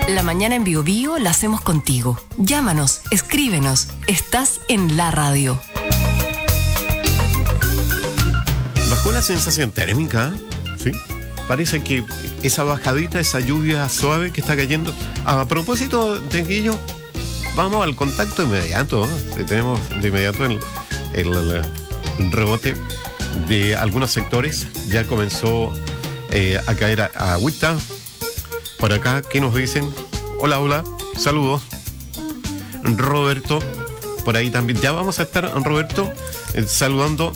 La mañana en Bio Bio la hacemos contigo. Llámanos, escríbenos. Estás en la radio. Bajó la sensación térmica, ¿sí? Parece que esa bajadita, esa lluvia suave que está cayendo. A propósito de aquello, vamos al contacto inmediato, ¿no? Tenemos de inmediato el rebote de algunos sectores. Ya comenzó a caer agüita. Por acá, ¿qué nos dicen? Hola, hola, saludos. Roberto, por ahí también. Ya vamos a estar, Roberto, saludando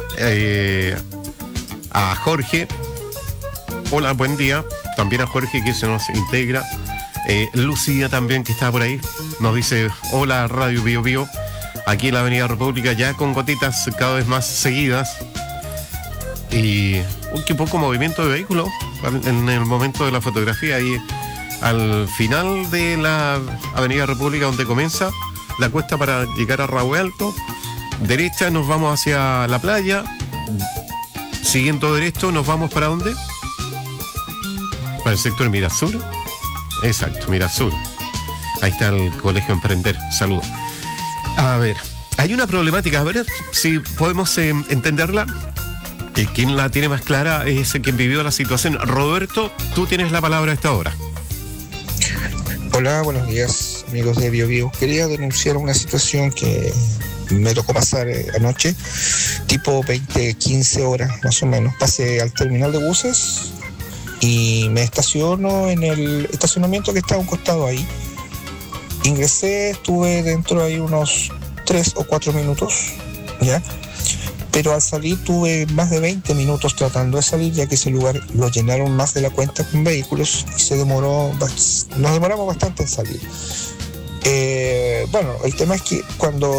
a Jorge. Hola, buen día. También a Jorge, que se nos integra. Lucía también, que está por ahí, nos dice: hola, Radio Bio Bio. Aquí en la Avenida República, ya con gotitas cada vez más seguidas. Y qué poco movimiento de vehículos en el momento de la fotografía. Ahí al final de la Avenida República, donde comienza la cuesta para llegar a Rahue Alto, derecha nos vamos hacia la playa. Siguiendo derecho nos vamos ¿para dónde? Para el sector Mirasur. Exacto, Mirasur. Ahí está el Colegio Emprender. Saludos. A ver, hay una problemática, a ver si podemos entenderla. Quien la tiene más clara es quien vivió la situación. Roberto, tú tienes la palabra a esta hora. Hola, buenos días, amigos de Bio Bio. Quería denunciar una situación que me tocó pasar anoche, tipo 20-15 horas más o menos. Pasé al terminal de buses y me estaciono en el estacionamiento que está a un costado ahí. Ingresé, estuve dentro ahí unos 3 o 4 minutos, ¿ya? Pero al salir tuve más de 20 minutos tratando de salir, ya que ese lugar lo llenaron más de la cuenta con vehículos y nos demoramos bastante en salir. Bueno, el tema es que cuando